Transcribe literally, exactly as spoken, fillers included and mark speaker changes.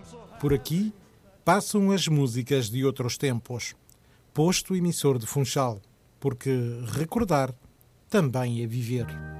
Speaker 1: Por aqui passam as músicas de outros tempos. Posto emissor de Funchal, porque recordar também é viver.